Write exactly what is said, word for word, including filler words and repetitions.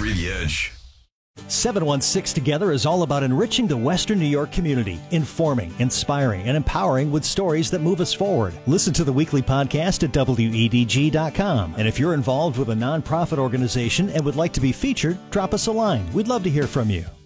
Free the edge. seven one six Together is all about enriching the Western New York community, informing, inspiring, and empowering with stories that move us forward. Listen to the weekly podcast at W E D G dot com. And if you're involved with a nonprofit organization and would like to be featured, drop us a line. We'd love to hear from you.